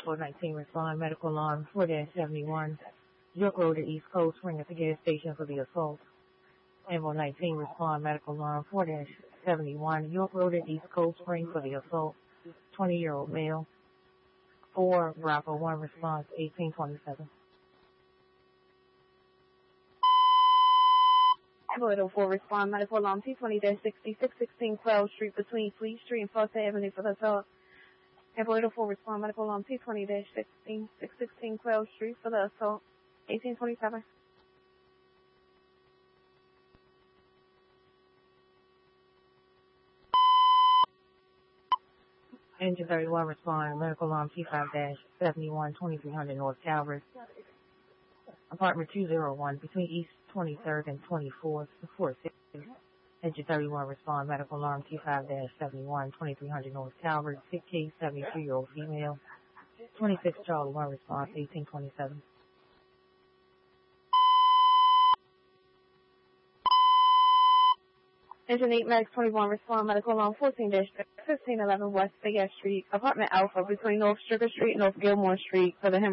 419 respond medical alarm 4-71 York Road at East Coast Spring at the gas station for the assault. Ambo 19 respond medical alarm 4-71 York Road at East Coast Spring for the assault. 20-year-old male. 4 Bravo 1 response 1827. Ambo 804 respond medical alarm T20-6616 Quail Street between Fleet Street and Fourth Avenue for the assault. Ambo 804 respond medical alarm T20-6616 Quail Street for the assault. 1827. Engine 31 respond medical alarm T5-71 2300 North Calvert. Apartment 201 between East 23rd and 24th, 46. Engine 31 respond medical alarm T5-71 2300 North Calvert. Sick case 72-year-old female. 26 Charlie 1 response 1827. Engine 8 Max 21 respond medical alarm 14-1511 West Big F Street, apartment Alpha between North Stricker Street and North Gilmore Street for the